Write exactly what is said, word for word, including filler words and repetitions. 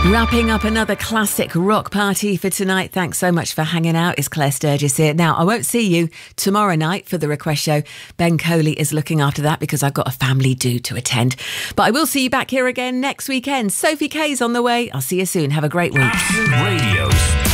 Wrapping up another classic rock party for tonight. Thanks so much for hanging out. It's Claire Sturgis here. Now, I won't see you tomorrow night for the Request Show. Ben Coley is looking after that because I've got a family do to attend. But I will see you back here again next weekend. Sophie K's on the way. I'll see you soon. Have a great week. Absolute Radio.